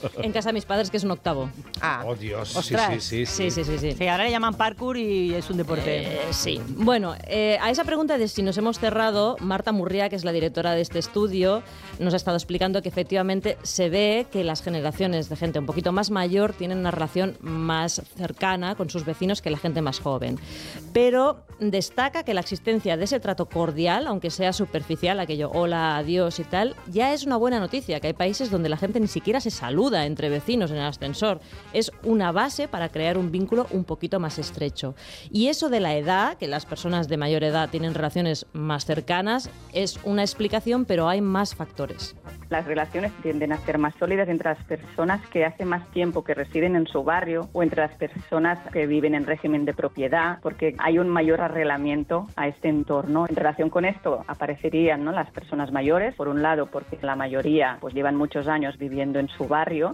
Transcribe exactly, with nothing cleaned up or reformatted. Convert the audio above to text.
En casa de mis padres, que es un octavo. Ah, Oh, Dios. Ostras. Sí, sí, sí. Sí, sí, sí, sí. Sí, ahora le llaman parkour y es un deporte. Eh, sí. Bueno, eh, a esa pregunta de si nos hemos cerrado, Marta Murría, que es la directora de este estudio, nos ha estado explicando que efectivamente se ve que las generaciones de gente un poquito más mayor tienen una relación más cercana con sus vecinos que la gente más joven. Pero destaca que la existencia de ese trato cordial, aunque sea superficial, aquello hola, adiós y tal, ya es una buena noticia, que hay países donde la gente ni siquiera se saluda entre vecinos en el ascensor. Es una base para crear un vínculo un poquito más estrecho. Y eso de la edad, que las personas de mayor edad tienen relaciones más cercanas, es una explicación, pero hay más factores. Las relaciones tienden a ser más sólidas entre las personas que hace más tiempo que residen en su barrio o entre las personas que viven en régimen de propiedad, porque hay un mayor arreglamiento a este entorno. En relación con esto aparecerían, ¿no?, las personas mayores, por un lado porque la mayoría pues llevan muchos años viviendo en su barrio,